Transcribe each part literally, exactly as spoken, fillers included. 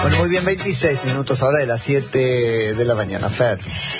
Bueno, muy bien, veintiséis minutos ahora de las siete de la mañana, Fer.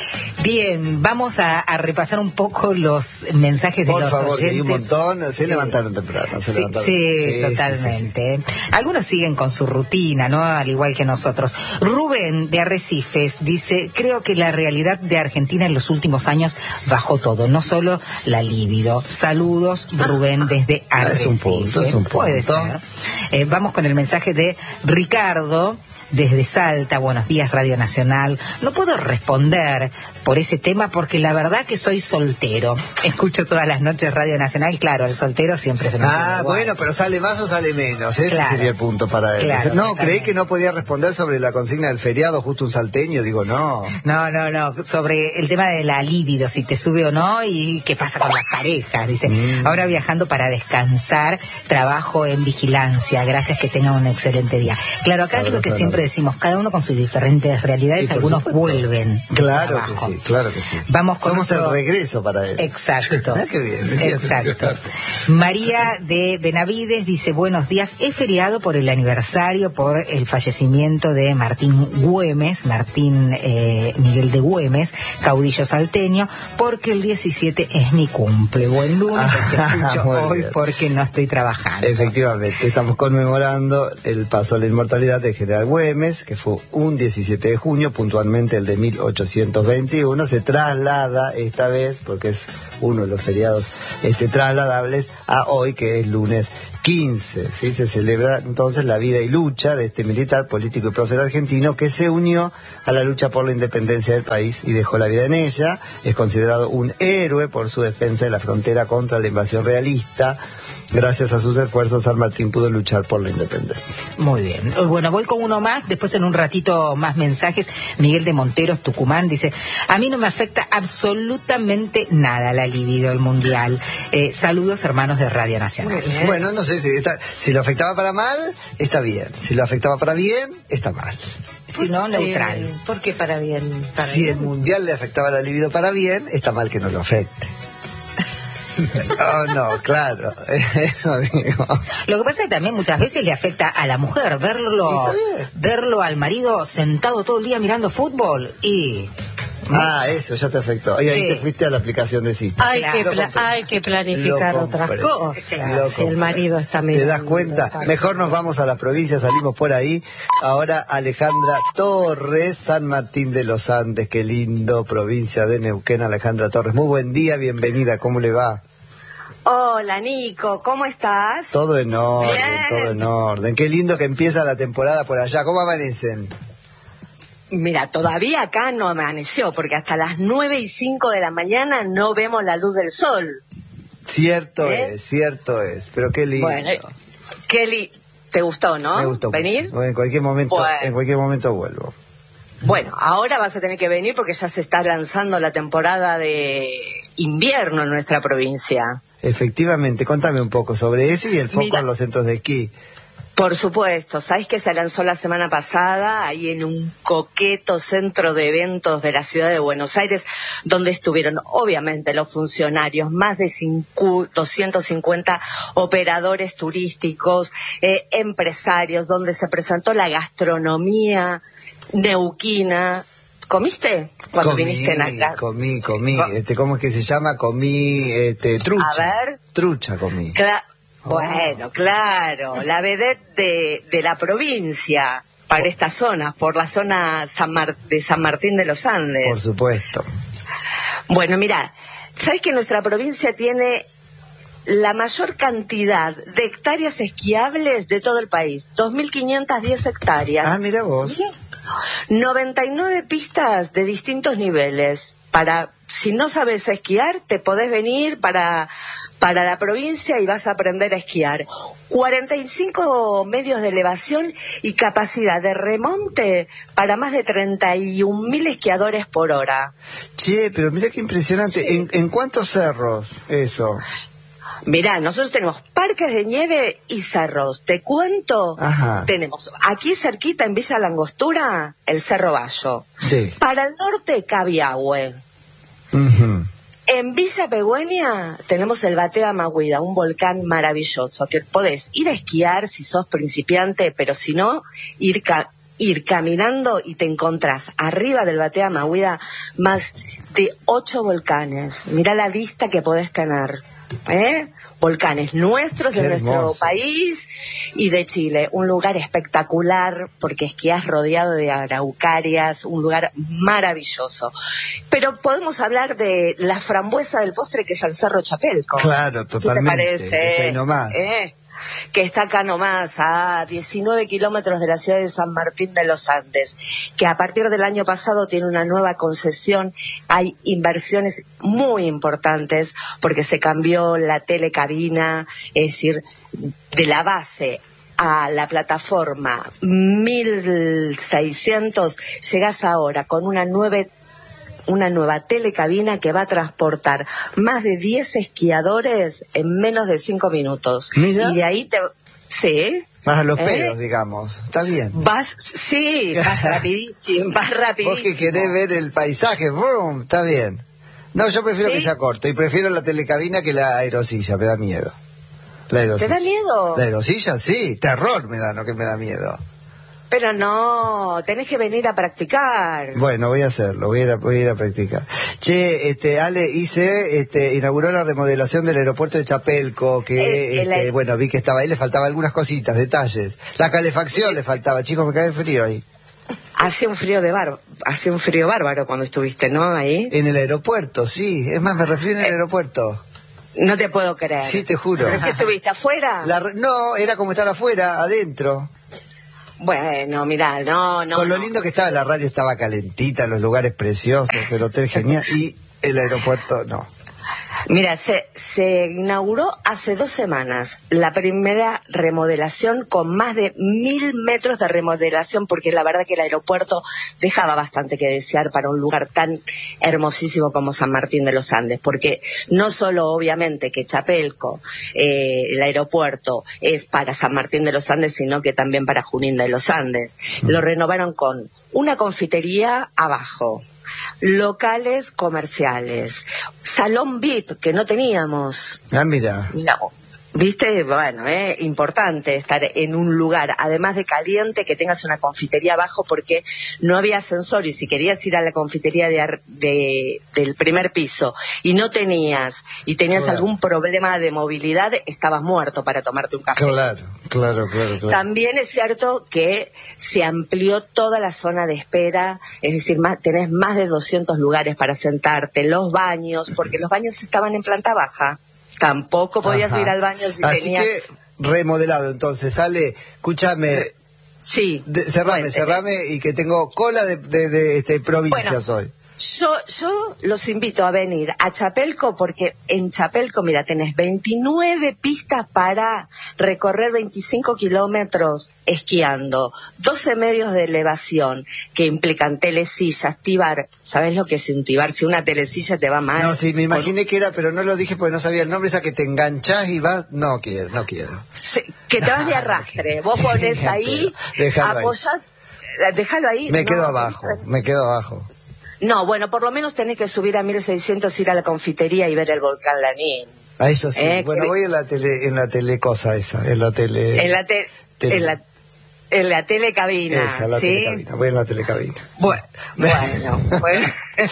Bien, vamos a, a repasar un poco los mensajes de Por los favor, oyentes. Que hay un montón, se sí. levantaron temprano. Se sí, levantaron. Sí, sí, totalmente. Sí, sí, sí. Algunos siguen con su rutina, ¿no? Al igual que nosotros. Rubén de Arrecifes dice, creo que la realidad de Argentina en los últimos años bajó todo, no solo la libido. Saludos, Rubén, desde Arrecifes. Es un punto, es un punto. Puede ser. Eh, vamos con el mensaje de Ricardo. Desde Salta, buenos días Radio Nacional. No puedo responder por ese tema porque la verdad que soy soltero. Escucho todas las noches Radio Nacional, claro, el soltero siempre se me Ah, bueno, pero sale más o sale menos, ese claro, sería el punto para él. Claro, no, creí que no podía responder sobre la consigna del feriado, justo un salteño, digo, no. No, no, no, sobre el tema de la libido, si te sube o no y qué pasa con las parejas, dice. Mm. Ahora viajando para descansar, trabajo en vigilancia, gracias, que tengan un excelente día. Claro, acá es lo que siempre decimos, cada uno con sus diferentes realidades, algunos supuesto. vuelven. Claro que sí, claro que sí. Vamos con Somos otro... el regreso para él. Exacto. Ah, qué bien. Exacto. María de Benavides dice, buenos días, he feriado por el aniversario, por el fallecimiento de Martín Güemes, Martín eh, Miguel de Güemes, caudillo salteño, porque el diecisiete es mi cumple. Buen lunes, ah, que se escucho hoy bien. Porque no estoy trabajando. Efectivamente, estamos conmemorando el paso a la inmortalidad de General Güemes, que fue un diecisiete de junio, puntualmente el de mil ochocientos veintiuno, se traslada esta vez, porque es uno de los feriados este, trasladables, a hoy, que es lunes quince, ¿sí? Se celebra entonces la vida y lucha de este militar, político y prócer argentino que se unió a la lucha por la independencia del país y dejó la vida en ella. Es considerado un héroe por su defensa de la frontera contra la invasión realista. Gracias a sus esfuerzos, San Martín pudo luchar por la independencia. Muy bien. Bueno, voy con uno más, después en un ratito más mensajes. Miguel de Monteros, Tucumán, dice, a mí no me afecta absolutamente nada la libido del mundial. Eh, saludos, hermanos de Radio Nacional. Bueno, no sé, si, está, si lo afectaba para mal, está bien. Si lo afectaba para bien, está mal. Si no, neutral. Eh, ¿Por qué para bien? Para si bien. el mundial le afectaba la libido para bien, está mal que no lo afecte. No, no, claro, eso digo. Lo que pasa es que también muchas veces le afecta a la mujer verlo, verlo al marido sentado todo el día mirando fútbol y... Ah, eso ya te afectó. Y ahí sí. Te fuiste a la aplicación de cita. Hay, claro. que, pla hay que planificar otras cosas. Claro, si el marido está mirando. ¿Te das cuenta? Mejor nos vamos a la provincia, salimos por ahí. Ahora Alejandra Torres, San Martín de los Andes, qué lindo, provincia de Neuquén. Alejandra Torres, muy buen día, bienvenida, ¿cómo le va? Hola Nico, ¿cómo estás? Todo en orden, Bien. todo en orden. Qué lindo que empieza la temporada por allá. ¿Cómo amanecen? Mira, todavía acá no amaneció, porque hasta las nueve y cinco de la mañana no vemos la luz del sol. Cierto ¿Eh? es, cierto es, pero qué lindo. Bueno, qué li ¿te gustó, no? Me gustó. ¿Venir? Bueno, en cualquier momento, bueno. en cualquier momento vuelvo. Bueno, ahora vas a tener que venir porque ya se está lanzando la temporada de invierno en nuestra provincia. Efectivamente, contame un poco sobre eso y el foco Mira, en los centros de esquí. Por supuesto, ¿sabes que se lanzó la semana pasada ahí en un coqueto centro de eventos de la ciudad de Buenos Aires, donde estuvieron obviamente los funcionarios, más de doscientos cincuenta operadores turísticos, eh, empresarios, donde se presentó la gastronomía neuquina? ¿Comiste cuando comí, viniste en acá? Comí, comí, este, ¿cómo es que se llama? Comí, este, trucha. A ver. Trucha comí. Cla oh. Bueno, claro, la vedette de, de la provincia para oh. esta zona, por la zona San Mar de San Martín de los Andes. Por supuesto. Bueno, mira, ¿sabes que nuestra provincia tiene la mayor cantidad de hectáreas esquiables de todo el país? dos mil quinientas diez hectáreas. Ah, mira vos. noventa y nueve pistas de distintos niveles. Para, si no sabes esquiar, te podés venir para, para la provincia y vas a aprender a esquiar. cuarenta y cinco medios de elevación y capacidad de remonte para más de treinta y un mil esquiadores por hora. Che, pero mira qué impresionante. Sí. ¿En, ¿En cuántos cerros eso? Mirá, nosotros tenemos parques de nieve y cerros. Te cuento, Ajá. tenemos aquí cerquita en Villa Langostura, el Cerro Bayo. Sí. Para el norte, Cabiahue. Uh-huh. En Villa Pegüeña tenemos el Batea Maguida, un volcán maravilloso, que podés ir a esquiar si sos principiante, pero si no, ir, ir caminando y te encontrás arriba del Batea Mahuida más de ocho volcanes. Mirá la vista que podés tener. ¿Eh? Volcanes nuestros de nuestro país y de Chile. Un lugar espectacular porque esquías rodeado de araucarias, un lugar maravilloso. Pero podemos hablar de la frambuesa del postre que es el Cerro Chapelco. Claro, totalmente. ¿Qué te parece? Ahí nomás. ¿Eh? Que está acá nomás, a diecinueve kilómetros de la ciudad de San Martín de los Andes, que a partir del año pasado tiene una nueva concesión. Hay inversiones muy importantes porque se cambió la telecabina, es decir, de la base a la plataforma mil seiscientos, llegás ahora con una nueva una nueva telecabina que va a transportar más de diez esquiadores en menos de cinco minutos. Mira. Y de ahí te... Sí. Vas a los ¿Eh? pelos, digamos. Está bien. Vas, sí, vas rapidísimo, vas rapidísimo. Vos que querés ver el paisaje, ¡brum! Está bien. No, yo prefiero ¿Sí? que sea corto y prefiero la telecabina que la aerosilla, me da miedo. La aerosilla. ¿Te da miedo? La aerosilla, sí, terror me da, no que me da miedo. Pero no, tenés que venir a practicar. Bueno, voy a hacerlo, voy a ir a, voy a, ir a practicar. Che, este, Ale, hice, este, inauguró la remodelación del aeropuerto de Chapelco, que, el, el, este, bueno, vi que estaba ahí, le faltaba algunas cositas, detalles. La calefacción le faltaba, chicos, me cae frío ahí. Hacía un frío de bar, hacía un frío bárbaro cuando estuviste, ¿no? Ahí. En el aeropuerto, sí, es más, me refiero en el eh. aeropuerto. No te puedo creer. Sí, te juro. ¿Pero es que estuviste afuera? La, no, era como estar afuera, adentro. Bueno, mirá, no, no. Con lo no. lindo que estaba, la radio estaba calentita, los lugares preciosos, el hotel genial, y el aeropuerto no. Mira, se, se inauguró hace dos semanas la primera remodelación con más de mil metros de remodelación, porque la verdad que el aeropuerto dejaba bastante que desear para un lugar tan hermosísimo como San Martín de los Andes, porque no solo obviamente que Chapelco, eh, el aeropuerto es para San Martín de los Andes, sino que también para Junín de los Andes. Lo renovaron con una confitería abajo, locales comerciales, salón V I P que no teníamos. Ah, mira. No. ¿Viste? Bueno, eh, importante estar en un lugar, además de caliente, que tengas una confitería abajo, porque no había ascensor y si querías ir a la confitería de, de del primer piso y no tenías, y tenías claro. algún problema de movilidad, estabas muerto para tomarte un café. Claro, claro, claro, claro. También es cierto que se amplió toda la zona de espera, es decir, más, tenés más de doscientos lugares para sentarte, los baños, porque los baños estaban en planta baja. Tampoco podías Ajá. ir al baño si Así tenías... que remodelado, entonces, sale, escúchame, sí, de, cerrame, bueno, cerrame y que tengo cola de, de, de este, provincias bueno, hoy. Yo, yo los invito a venir a Chapelco porque en Chapelco, mira, tenés veintinueve pistas para recorrer veinticinco kilómetros esquiando, doce medios de elevación que implican telesillas, tibar. ¿Sabés lo que es un tibar? Si una telesilla te va mal. No, sí, me imaginé que era, pero no lo dije porque no sabía el nombre, esa que te enganchás y vas. No quiero, no quiero. Sí, que te vas de arrastre. Vos ponés sí, ahí, apoyás, déjalo ahí. Me no, quedo abajo, me quedo abajo. No, bueno, por lo menos tenés que subir a mil seiscientos, ir a la confitería y ver el volcán Lanín. A eso sí. Eh, bueno, que... voy en la tele, en la telecosa esa, en la tele. En la te... tele. En la... En la telecabina, Esa, la ¿sí? telecabina. Voy en la telecabina. Bueno, bueno. bueno.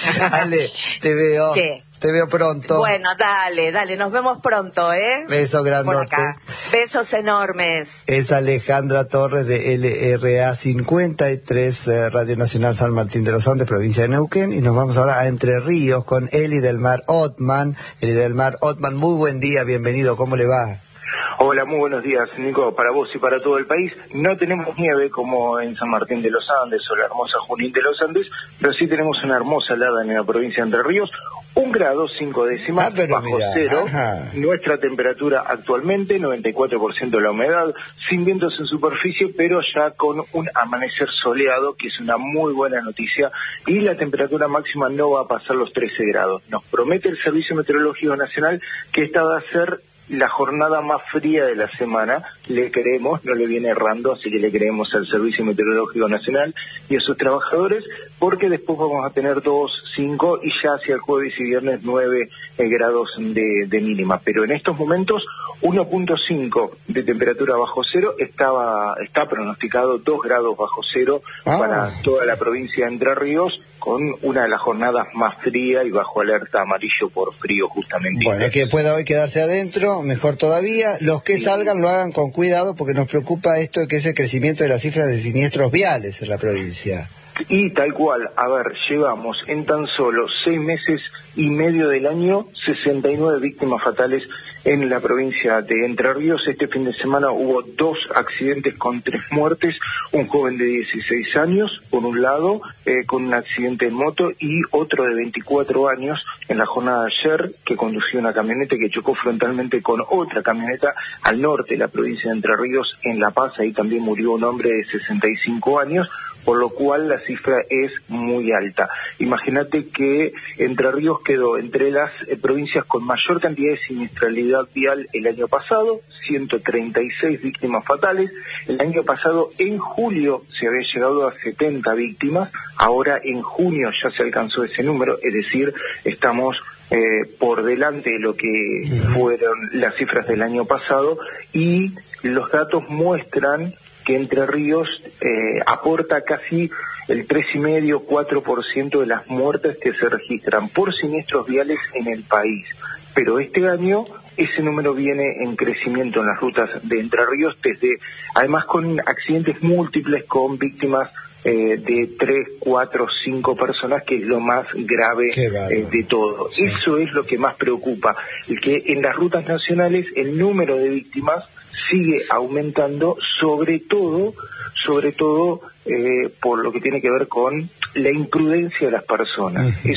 Ale, te veo. ¿Qué? Te veo pronto. Bueno, dale, dale, nos vemos pronto, ¿eh? Besos grandote. Besos enormes. Es Alejandra Torres de L R A cincuenta y tres, eh, Radio Nacional San Martín de los Andes, provincia de Neuquén, y nos vamos ahora a Entre Ríos con Eli del Mar Ottman. Eli del Mar Ottman, muy buen día, bienvenido, ¿cómo le va? Hola, muy buenos días, Nico, para vos y para todo el país. No tenemos nieve como en San Martín de los Andes o la hermosa Junín de los Andes, pero sí tenemos una hermosa helada en la provincia de Entre Ríos, un grado cinco décimas ah, pero bajo mira, cero. Ajá. Nuestra temperatura actualmente, noventa y cuatro por ciento de la humedad, sin vientos en superficie, pero ya con un amanecer soleado, que es una muy buena noticia, y la temperatura máxima no va a pasar los trece grados. Nos promete el Servicio Meteorológico Nacional que esta va a ser la jornada más fría de la semana. Le creemos, no le viene errando, así que le creemos al Servicio Meteorológico Nacional y a sus trabajadores, porque después vamos a tener dos, cinco y ya hacia el jueves y viernes nueve eh, grados de, de mínima. Pero en estos momentos uno punto cinco de temperatura bajo cero, estaba está pronosticado dos grados bajo cero ah. para toda la provincia de Entre Ríos, con una de las jornadas más frías y bajo alerta amarillo por frío justamente. Bueno, que pueda hoy quedarse adentro, mejor todavía. Los que sí. salgan lo hagan con cuidado, porque nos preocupa esto que es el crecimiento de las cifras de siniestros viales en la provincia. Y tal cual, a ver, llevamos en tan solo seis meses y medio del año sesenta y nueve víctimas fatales en la provincia de Entre Ríos. Este fin de semana hubo dos accidentes con tres muertes, un joven de dieciséis años, por un lado, eh, con un accidente en moto, y otro de veinticuatro años en la jornada de ayer, que conducía una camioneta que chocó frontalmente con otra camioneta al norte de la provincia de Entre Ríos, en La Paz. Ahí también murió un hombre de sesenta y cinco años, por lo cual la cifra es muy alta. Imagínate que Entre Ríos quedó entre las eh, provincias con mayor cantidad de siniestralidad vial el año pasado, ciento treinta y seis víctimas fatales. El año pasado, en julio, se había llegado a setenta víctimas, ahora en junio ya se alcanzó ese número, es decir, estamos eh, por delante de lo que fueron las cifras del año pasado, y los datos muestran que Entre Ríos eh, aporta casi el tres y medio, cuatro por ciento de las muertes que se registran por siniestros viales en el país. Pero este año ese número viene en crecimiento en las rutas de Entre Ríos, desde además con accidentes múltiples, con víctimas eh, de tres, cuatro, cinco personas, que es lo más grave eh, de todo. Sí. Eso es lo que más preocupa, el que en las rutas nacionales el número de víctimas sigue aumentando, sobre todo, sobre todo eh, por lo que tiene que ver con la imprudencia de las personas. Uh-huh.